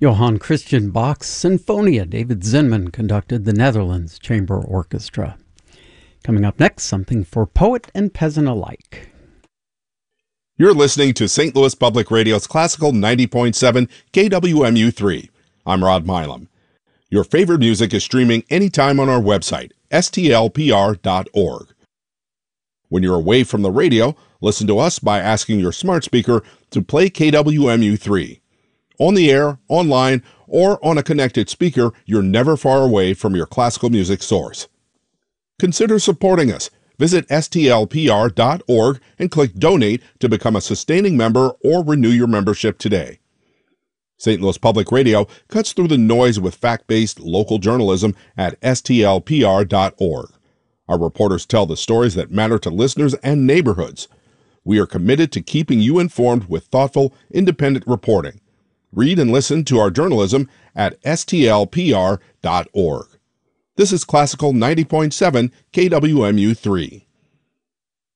Johann Christian Bach's Sinfonia. David Zinman conducted the Netherlands Chamber Orchestra. Coming up next, something for poet and peasant alike. You're listening to St. Louis Public Radio's Classical 90.7 KWMU3. I'm Rod Milam. Your favorite music is streaming anytime on our website, stlpr.org. When you're away from the radio, listen to us by asking your smart speaker to play KWMU3. On the air, online, or on a connected speaker, you're never far away from your classical music source. Consider supporting us. Visit stlpr.org and click Donate to become a sustaining member or renew your membership today. St. Louis Public Radio cuts through the noise with fact-based local journalism at stlpr.org. Our reporters tell the stories that matter to listeners and neighborhoods. We are committed to keeping you informed with thoughtful, independent reporting. Read and listen to our journalism at stlpr.org. This is Classical 90.7 KWMU3.